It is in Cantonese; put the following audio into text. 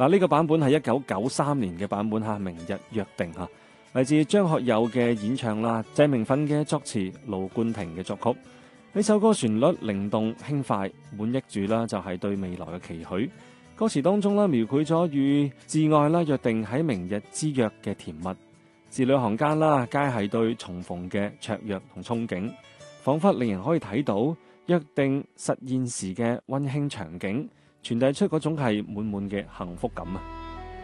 嗱，呢個版本係1993年嘅版本嚇，《明日約定》嚇，嚟自張學友嘅演唱啦，謝明奮嘅作詞，盧冠廷嘅作曲。呢首歌旋律靈動輕快，滿溢住啦就係對未來嘅期許。歌詞當中啦描繪咗與摯愛啦約定喺明日之約嘅甜蜜，字裏行間啦皆係對重逢嘅雀躍同憧憬，彷彿令人可以睇到約定實現時嘅溫馨場景，傳遞出嗰種係滿滿嘅幸福感啊！